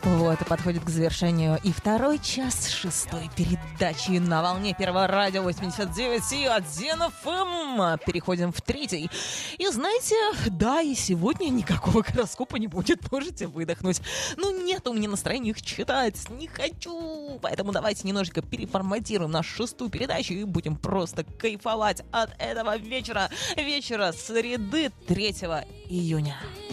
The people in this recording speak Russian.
Вот и подходит к завершению и второй час шестой передачи на волне Первого радио 89,1 FM. Переходим в третий. И знаете, да, и сегодня никакого гороскопа не будет, можете выдохнуть. Ну нет у меня настроения их читать, не хочу. Поэтому давайте немножечко переформатируем нашу шестую передачу и будем просто кайфовать от этого вечера. Вечера среды 3 июня.